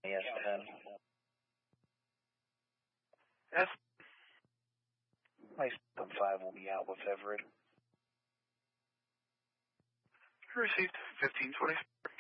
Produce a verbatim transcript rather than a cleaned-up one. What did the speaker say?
S ten. Yes. My seven five will be out with Everett. Received fifteen twenty.